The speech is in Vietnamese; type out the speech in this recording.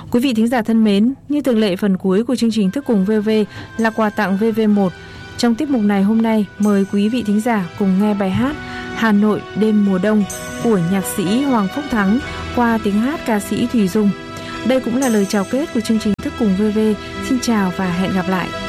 Quý vị thính giả thân mến, như thường lệ phần cuối của chương trình Thức Cùng VV là quà tặng VV1. Trong tiết mục này hôm nay, mời quý vị thính giả cùng nghe bài hát Hà Nội đêm mùa đông của nhạc sĩ Hoàng Phúc Thắng qua tiếng hát ca sĩ Thùy Dung. Đây cũng là lời chào kết của chương trình Thức Cùng VV. Xin chào và hẹn gặp lại.